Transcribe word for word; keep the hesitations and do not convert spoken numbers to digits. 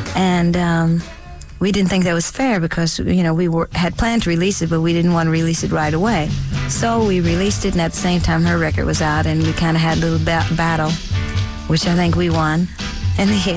And um, we didn't think that was fair because, you know, we were, had planned to release it, but we didn't want to release it right away. So we released it, and at the same time her record was out, and we kind of had a little ba- battle, which I think we won in the